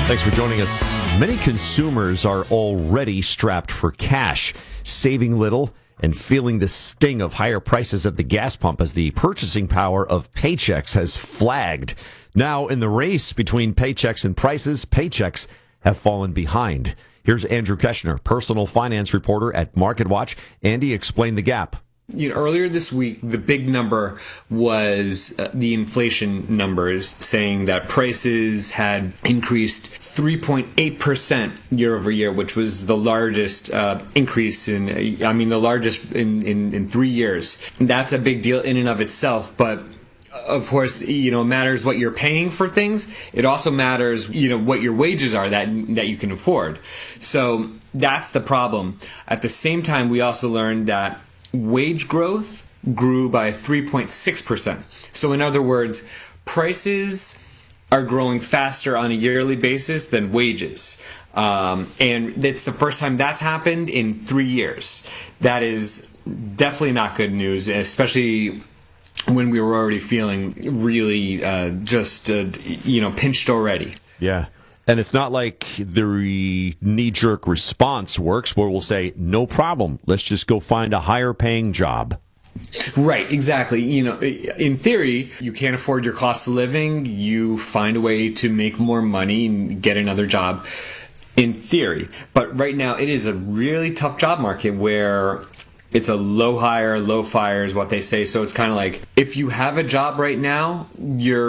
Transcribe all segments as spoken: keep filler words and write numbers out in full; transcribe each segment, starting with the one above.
Thanks for joining us. Many consumers are already strapped for cash, saving little and feeling the sting of higher prices at the gas pump as the purchasing power of paychecks has flagged. Now, in the race between paychecks and prices, paychecks have fallen behind. Here's Andrew Keshner, personal finance reporter at MarketWatch. Andy, explain the gap. You know, earlier this week, the big number was uh, the inflation numbers, saying that prices had increased three point eight percent year over year, which was the largest uh, increase in, I mean, the largest in, in, in three years. That's a big deal in and of itself, but of course, you know, it matters what you're paying for things. It also matters, you know, what your wages are that that you can afford. So that's the problem. At the same time, we also learned that wage growth grew by three point six percent. So in other words, prices are growing faster on a yearly basis than wages. Um, and it's the first time that's happened in three years. That is definitely not good news, especially when we were already feeling really uh, just, uh, you know, pinched already. Yeah. And it's not like the knee-jerk response works where we'll say, no problem, let's just go find a higher-paying job. Right, exactly. You know, in theory, you can't afford your cost of living. You find a way to make more money and get another job, in theory. But right now, it is a really tough job market where it's a low hire, low fire is what they say. So it's kind of like, if you have a job right now, you're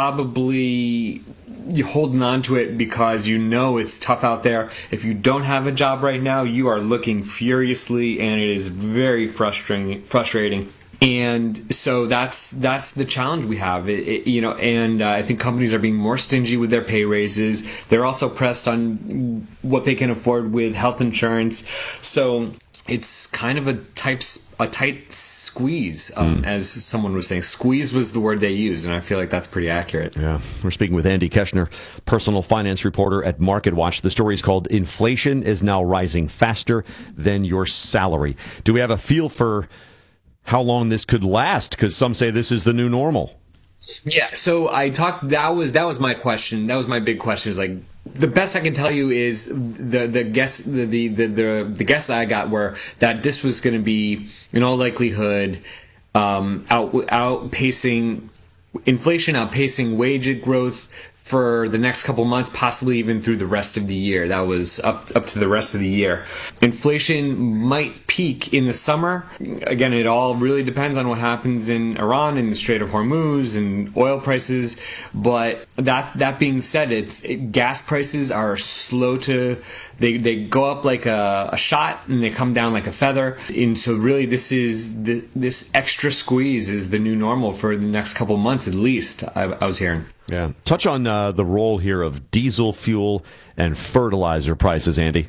probably you're holding on to it because you know it's tough out there. If you don't have a job right now, you are looking furiously, and it is very frustrating. Frustrating. And so that's that's the challenge we have, it, it, you know. And uh, I think companies are being more stingy with their pay raises. They're also pressed on what they can afford with health insurance. So it's kind of a type a tight squeeze, um, mm. as someone was saying. Squeeze was the word they used, and I feel like that's pretty accurate. Yeah, we're speaking with Andy Keshner, personal finance reporter at MarketWatch. The story is called "Inflation is Now Rising Faster Than Your Salary." Do we have a feel for how long this could last? Because some say this is the new normal. Yeah, so I talked. That was that was my question. That was my big question. Is like, the best I can tell you is the the guess the the the, the, the guess I got were that this was going to be, in all likelihood, um, out outpacing inflation, outpacing wage growth for the next couple months, possibly even through the rest of the year. That was up up to the rest of the year. Inflation might peak in the summer. Again, it all really depends on what happens in Iran and the Strait of Hormuz and oil prices. But that that being said, it's it, gas prices are slow to they they go up like a, a shot and they come down like a feather. And so really, this is the, this extra squeeze is the new normal for the next couple months at least. I, I was hearing. Yeah. Touch on uh, the role here of diesel fuel and fertilizer prices, Andy.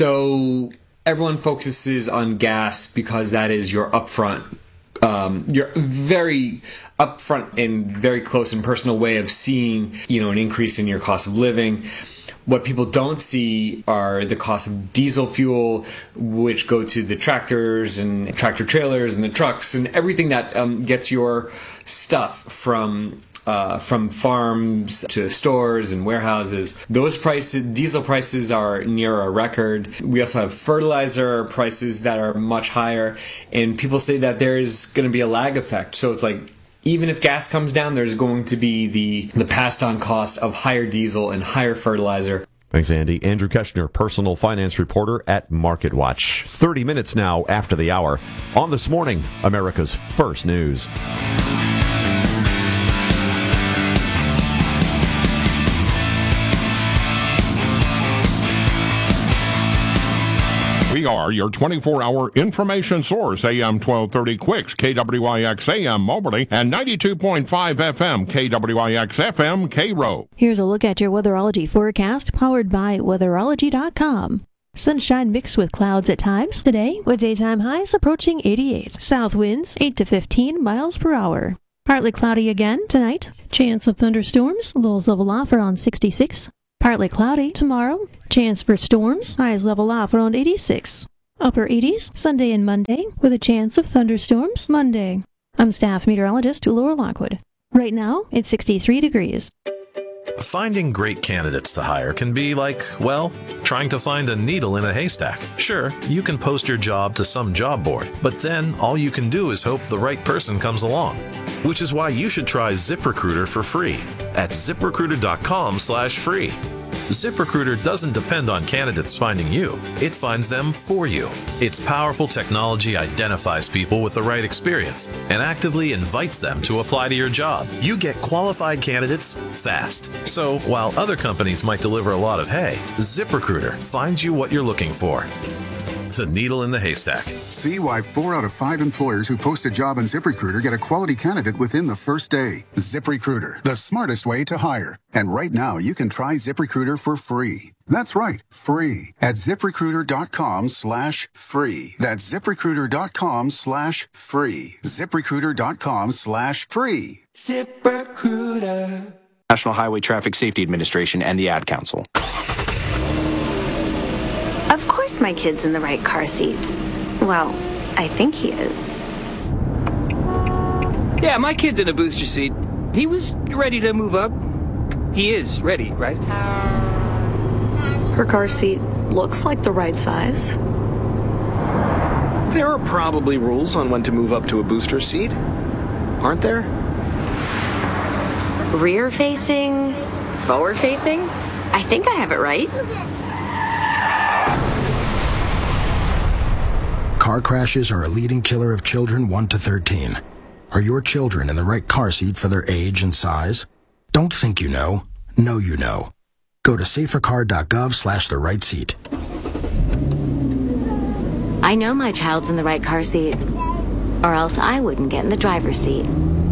So everyone focuses on gas because that is your upfront, um, your very upfront and very close and personal way of seeing, you know, an increase in your cost of living. What people don't see are the cost of diesel fuel, which go to the tractors and tractor trailers and the trucks and everything that um, gets your stuff from Uh, from farms to stores and warehouses. Those prices, diesel prices, are near a record. We also have fertilizer prices that are much higher, and people say that there is going to be a lag effect. So it's like, even if gas comes down, there's going to be the, the passed on cost of higher diesel and higher fertilizer. Thanks, Andy. Andrew Keshner, personal finance reporter at MarketWatch. thirty minutes now after the hour on This Morning, America's First News. We are your twenty-four hour information source. A M twelve thirty Quicks, K W I X A M Moberly, and ninety-two point five F M, K W I X F M, Cairo. Here's a look at your weatherology forecast, powered by weatherology dot com. Sunshine mixed with clouds at times today, with daytime highs approaching eighty-eight. South winds eight to fifteen miles per hour. Partly cloudy again tonight. Chance of thunderstorms. Lows level off around sixty-six. Partly cloudy tomorrow. Chance for storms. Highs level off around eighty-six. Upper eighties Sunday and Monday, with a chance of thunderstorms Monday. I'm staff meteorologist Laura Lockwood. Right now, it's sixty-three degrees. Finding great candidates to hire can be like, well, trying to find a needle in a haystack. Sure, you can post your job to some job board, but then all you can do is hope the right person comes along. Which is why you should try ZipRecruiter for free at ZipRecruiter.com slash free. ZipRecruiter doesn't depend on candidates finding you. It finds them for you. Its powerful technology identifies people with the right experience and actively invites them to apply to your job. You get qualified candidates fast. So while other companies might deliver a lot of hay, ZipRecruiter finds you what you're looking for. The needle in the haystack. See why four out of five employers who post a job on ZipRecruiter get a quality candidate within the first day. ZipRecruiter, the smartest way to hire. And right now, you can try ZipRecruiter for free. That's right, free. At ZipRecruiter.com slash free. That's ZipRecruiter.com slash free. ZipRecruiter.com slash free. ZipRecruiter. National Highway Traffic Safety Administration and the Ad Council. Of course my kid's in the right car seat. Well, I think he is. Yeah, my kid's in a booster seat. He was ready to move up. He is ready, right? Her car seat looks like the right size. There are probably rules on when to move up to a booster seat, aren't there? Rear facing, forward facing. I think I have it right. Car crashes are a leading killer of children one to thirteen. Are your children in the right car seat for their age and size? Don't think you know. Know you know. Go to safercar.gov slash the right seat. I know my child's in the right car seat, or else I wouldn't get in the driver's seat.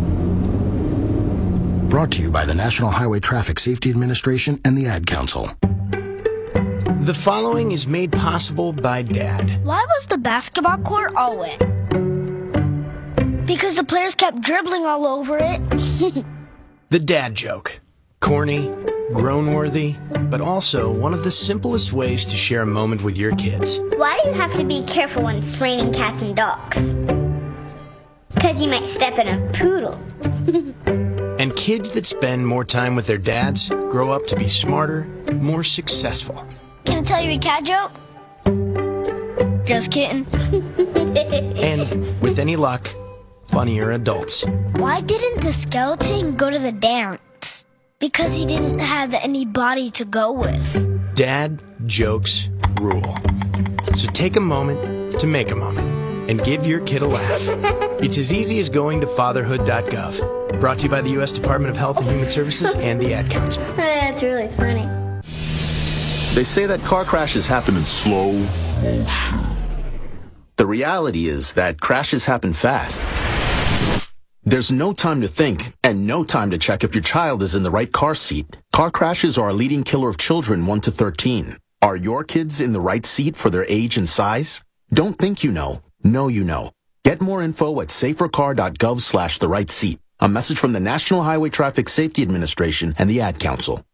Brought to you by the National Highway Traffic Safety Administration and the Ad Council. The following is made possible by Dad. Why was the basketball court all wet? Because the players kept dribbling all over it. The dad joke. Corny, grown-worthy, but also one of the simplest ways to share a moment with your kids. Why do you have to be careful when it's raining cats and dogs? Because you might step in a poodle. And kids that spend more time with their dads grow up to be smarter, more successful. Can I tell you a cat joke? Just kidding. And with any luck, funnier adults. Why didn't the skeleton go to the dance? Because he didn't have any body to go with. Dad jokes rule. So take a moment to make a moment and give your kid a laugh. It's as easy as going to fatherhood dot gov. Brought to you by the U S Department of Health and Human Services and the Ad Council. That's really funny. They say that car crashes happen in slow motion. The reality is that crashes happen fast. There's no time to think and no time to check if your child is in the right car seat. Car crashes are a leading killer of children one to thirteen. Are your kids in the right seat for their age and size? Don't think you know. Know you know. Get more info at safercar.gov slash the right seat. A message from the National Highway Traffic Safety Administration and the Ad Council.